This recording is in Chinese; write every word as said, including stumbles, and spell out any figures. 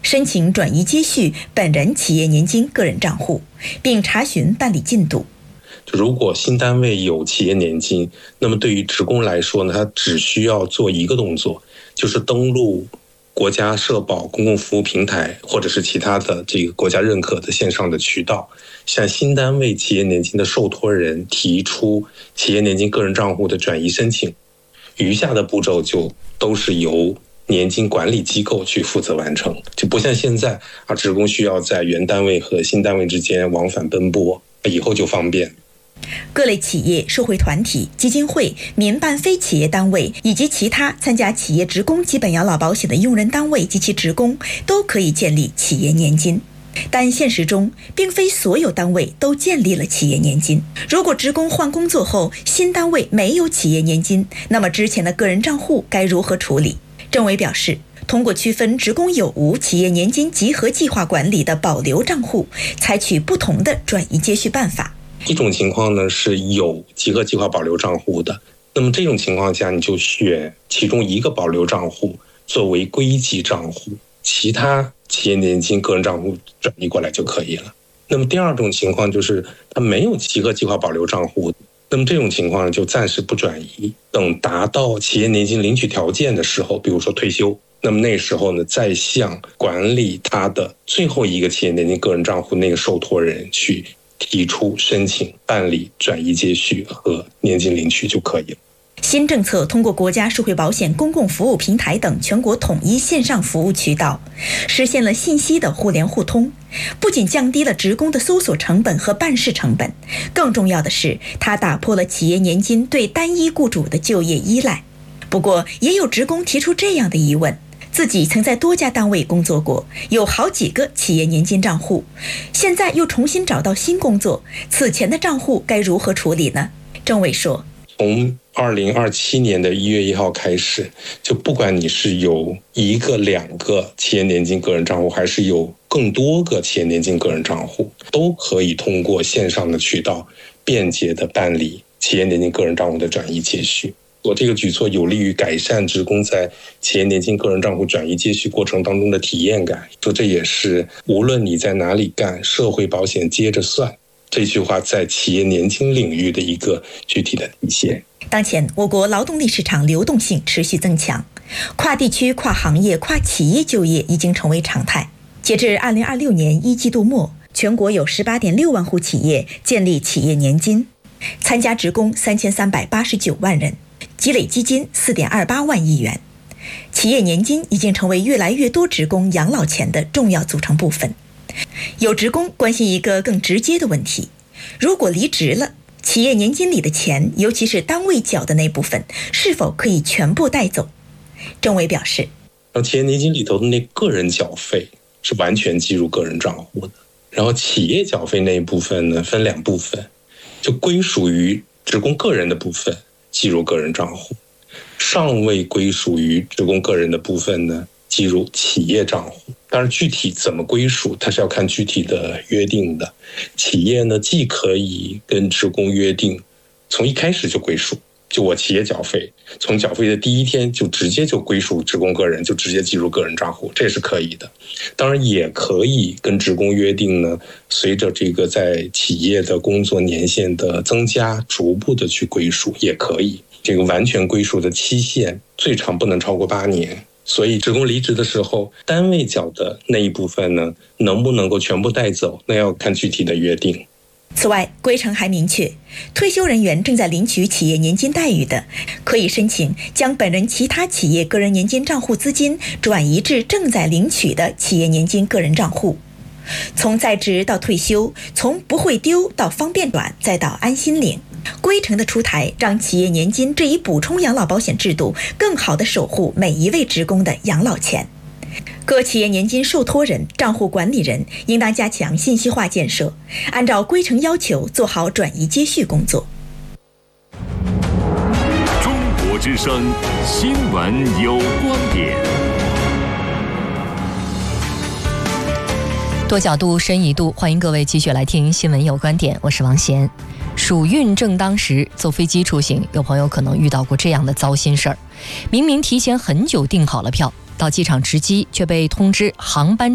申请转移接续本人企业年金个人账户，并查询办理进度。 如果新单位有企业年金，那么对于职工来说呢，他只需要做一个动作，就是登录国家社保公共服务平台或者是其他的这个国家认可的线上的渠道，向新单位企业年金的受托人提出企业年金个人账户的转移申请，余下的步骤就都是由年金管理机构去负责完成，就不像现在啊，职工需要在原单位和新单位之间往返奔波，以后就方便。 各类企业、社会团体、基金会、民办非企业单位以及其他参加企业职工基本养老保险的用人单位及其职工都可以建立企业年金，但现实中并非所有单位都建立了企业年金。如果职工换工作后新单位没有企业年金，那么之前的个人账户该如何处理？政委表示，通过区分职工有无企业年金集合计划管理的保留账户，采取不同的转移接续办法。 一种情况呢是有集合计划保留账户的，那么这种情况下你就选其中一个保留账户作为归集账户，其他企业年金个人账户转移过来就可以了。那么第二种情况就是它没有集合计划保留账户，那么这种情况就暂时不转移，等达到企业年金领取条件的时候，比如说退休，那么那时候呢再向管理他的最后一个企业年金个人账户那个受托人去提出申请办理转移接续和年金领取就可以了。 新政策通过国家社会保险公共服务平台等全国统一线上服务渠道，实现了信息的互联互通，不仅降低了职工的搜索成本和办事成本，更重要的是，它打破了企业年金对单一雇主的就业依赖。不过，也有职工提出这样的疑问：自己曾在多家单位工作过，有好几个企业年金账户，现在又重新找到新工作，此前的账户该如何处理呢？政委说， 从二零二七年的一月一号开始，就不管你是有一个、两个企业年金个人账户，还是有更多个企业年金个人账户，都可以通过线上的渠道便捷地办理企业年金个人账户的转移接续。我这个举措有利于改善职工在企业年金个人账户转移接续过程当中的体验感，说这也是无论你在哪里干，社会保险接着算这句话在企业年金领域的一个具体的体现。 当前我国劳动力市场流动性持续增强，跨地区、跨行业、跨企业就业已经成为常态。截至二零二六年一季度末，全国有 十八点六万户企业建立企业年金，参加职工三千三百八十九万人，积累基金 四点二八万亿元。企业年金已经成为越来越多职工养老钱的重要组成部分。有职工关心一个更直接的问题：如果离职了，企业年金里的钱，尤其是单位缴的那部分，是否可以全部带走？政委表示， 企业年金里头的那个人缴费是完全计入个人账户的，然后企业缴费那一部分呢，分两部分，就归属于职工个人的部分计入个人账户，尚未归属于职工个人的部分呢，计入企业账户。当然具体怎么归属，它是要看具体的约定的。企业呢，既可以跟职工约定从一开始就归属，就我企业缴费，从缴费的第一天就直接就归属职工个人，就直接计入个人账户，这是可以的。当然也可以跟职工约定呢，随着这个在企业的工作年限的增加，逐步的去归属也可以。这个完全归属的期限最长不能超过八年。所以职工离职的时候，单位缴的那一部分呢，能不能够全部带走，那要看具体的约定。 此外，规程还明确，退休人员正在领取企业年金待遇的，可以申请将本人其他企业个人年金账户资金转移至正在领取的企业年金个人账户。从在职到退休，从不会丢到方便转，再到安心领，规程的出台让企业年金这一补充养老保险制度更好地守护每一位职工的养老钱。各企业年金受托人、账户管理人应当加强信息化建设，按照规程要求做好转移接续工作。 中国之声，新闻有观点。 多角度，深一度，欢迎各位继续来听新闻有观点，我是王贤。暑运正当时，坐飞机出行，有朋友可能遇到过这样的糟心事儿：明明提前很久订好了票，到机场值机却被通知航班